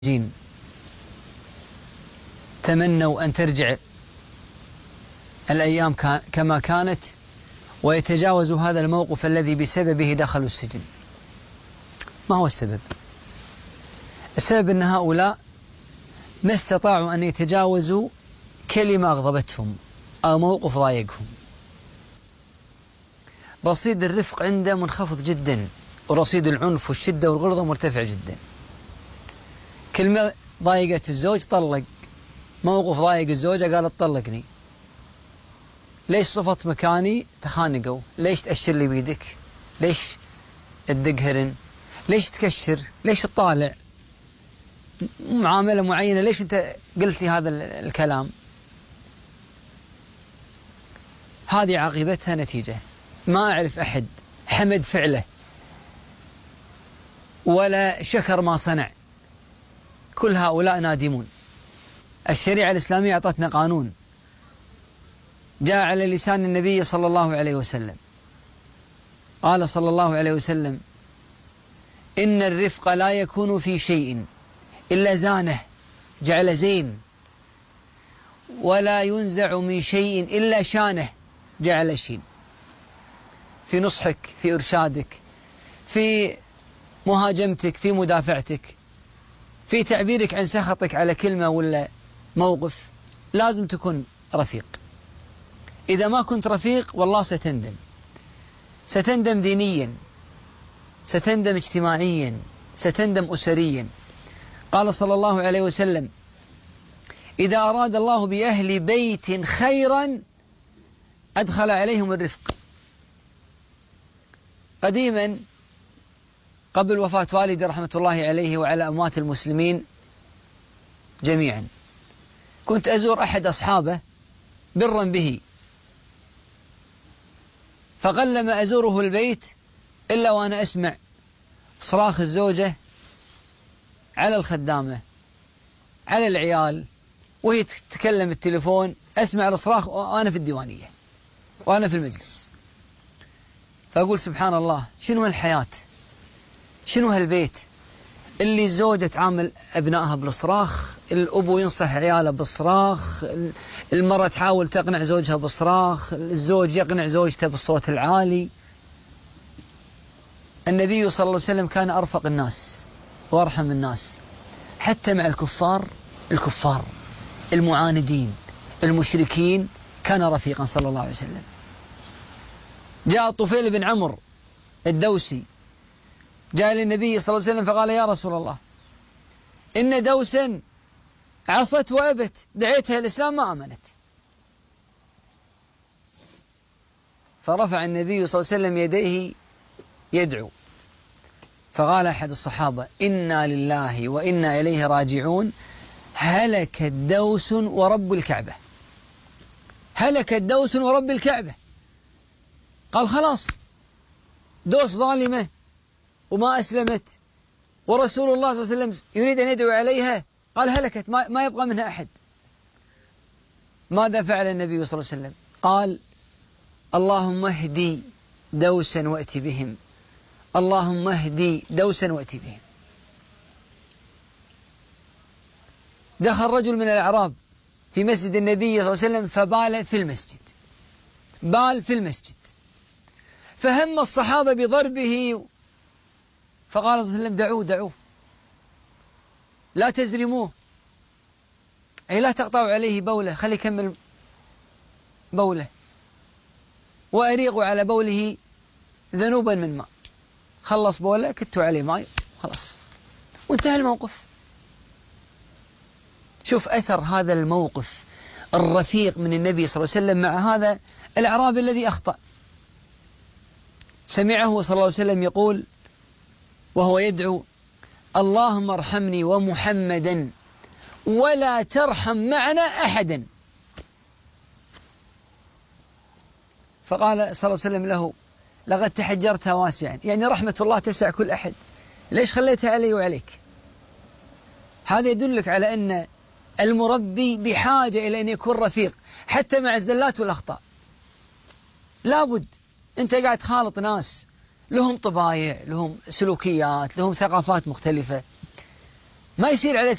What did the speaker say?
جين تمنوا أن ترجع الأيام كما كانت ويتجاوزوا هذا الموقف الذي بسببه دخلوا السجن. ما هو السبب؟ السبب أن هؤلاء ما استطاعوا أن يتجاوزوا كلمة أغضبتهم أو موقف ضايقهم. رصيد الرفق عنده منخفض جدا، ورصيد العنف والشدة والغلظة مرتفع جدا. كلمة ضايقت الزوج طلق، موقف ضايق الزوجة قالت طلقني، ليش صفت مكاني تخانقوا، ليش تأشر لي بيدك، ليش تدق هرن، ليش تكشر، ليش تطالع، معاملة معينة، ليش أنت قلت لي هذا الكلام. هذه عاقبتها نتيجة ما أعرف أحد حمد فعله ولا شكر ما صنع، كل هؤلاء نادمون. الشريعة الإسلامية أعطتنا قانون جاء على لسان النبي صلى الله عليه وسلم، قال صلى الله عليه وسلم: إن الرفق لا يكون في شيء إلا زانه، جعل زين، ولا ينزع من شيء إلا شانه، جعل شين. في نصحك، في إرشادك، في مهاجمتك، في مدافعتك، في تعبيرك عن سخطك على كلمة ولا موقف، لازم تكون رفيق. إذا ما كنت رفيق والله ستندم، ستندم دينيا، ستندم اجتماعيا، ستندم أسريا. قال صلى الله عليه وسلم: إذا أراد الله بأهل بيت خيرا أدخل عليهم الرفق. قديما قبل وفاة والدي رحمة الله عليه وعلى أموات المسلمين جميعا، كنت أزور أحد أصحابه برا به، فقلما أزوره البيت إلا وأنا أسمع صراخ الزوجة على الخدامة، على العيال، وهي تتكلم التليفون، أسمع الصراخ وأنا في الديوانية وأنا في المجلس. فأقول سبحان الله، شنو هالحياة، شنو هالبيت اللي الزوجة تعامل أبنائها بالصراخ، الأبو ينصح عياله بالصراخ، المرأة تحاول تقنع زوجها بالصراخ، الزوج يقنع زوجته بالصوت العالي. النبي صلى الله عليه وسلم كان أرفق الناس وأرحم الناس، حتى مع الكفار المعاندين المشركين كان رفيقا صلى الله عليه وسلم. جاء طفيل بن عمرو الدوسي جاء للنبي صلى الله عليه وسلم فقال: يا رسول الله، إن دوسا عصت وأبت، دعيتها الإسلام ما آمنت. فرفع النبي صلى الله عليه وسلم يديه يدعو، فقال أحد الصحابة: إنا لله وإنا إليه راجعون، هلك الدوس ورب الكعبة، هلك الدوس ورب الكعبة. قال: خلاص، دوس ظالمة وما أسلمت، ورسول الله صلى الله عليه وسلم يريد أن يدعو عليها، قال هلكت، ما يبقى منها أحد. ماذا فعل النبي صلى الله عليه وسلم؟ قال: اللهم اهدي دوسا وأتي بهم، اللهم اهدي دوسا وأتي بهم. دخل رجل من الأعراب في مسجد النبي صلى الله عليه وسلم فبال في المسجد، بال في المسجد، فهم الصحابة بضربه، فقال صلى الله عليه وسلم: دعوه لا تزرموه، أي لا تقطعوا عليه بوله، خلي يكمل بوله، وأريقوا على بوله ذنوبا من ماء. خلص بوله كتوا عليه ماء خلاص وانتهى الموقف. شوف أثر هذا الموقف الرفيق من النبي صلى الله عليه وسلم مع هذا الأعرابي الذي أخطأ. سمعه صلى الله عليه وسلم يقول وهو يدعو: اللهم ارحمني ومحمدا ولا ترحم معنا أحدا. فقال صلى الله عليه وسلم له: لقد تحجرتها واسعا، يعني رحمة الله تسع كل أحد، ليش خليتها علي وعليك؟ هذا يدلك على أن المربي بحاجة إلى أن يكون رفيق حتى مع الزلات والأخطاء. لابد، أنت قاعد تخالط ناس لهم طبايع، لهم سلوكيات، لهم ثقافات مختلفة، ما يصير عليك